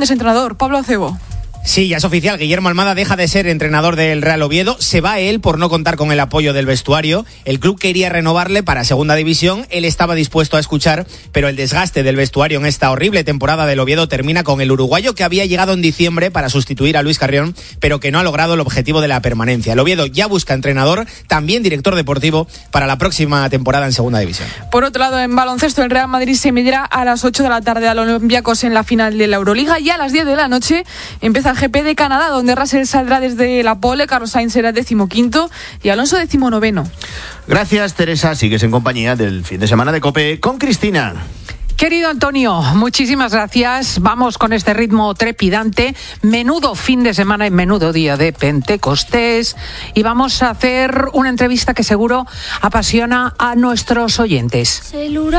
de ese entrenador, Pablo Acebo. Sí, ya es oficial, Guillermo Almada deja de ser entrenador del Real Oviedo, se va él por no contar con el apoyo del vestuario. El club quería renovarle para segunda división, él estaba dispuesto a escuchar, pero el desgaste del vestuario en esta horrible temporada del Oviedo termina con el uruguayo, que había llegado en diciembre para sustituir a Luis Carrión, pero que no ha logrado el objetivo de la permanencia. El Oviedo ya busca entrenador, también director deportivo, para la próxima temporada en segunda división. Por otro lado, en baloncesto, el Real Madrid se medirá a las 8 de la tarde al Olympiacos en la final de la Euroliga, y a las 10 de la noche empieza el GP de Canadá, donde Russell saldrá desde la pole, Carlos Sainz será 15º y Alonso 19º. Gracias, Teresa. Sigues en compañía del fin de semana de COPE con Cristina. Querido Antonio, muchísimas gracias. Vamos con este ritmo trepidante. Menudo fin de semana y menudo día de Pentecostés. Y vamos a hacer una entrevista que seguro apasiona a nuestros oyentes.